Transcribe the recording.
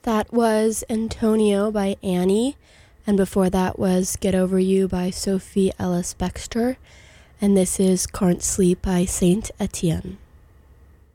That was Antonio by Annie, and before that was Get Over You by Sophie Ellis Bextor, and this is Can't Sleep by Saint Etienne.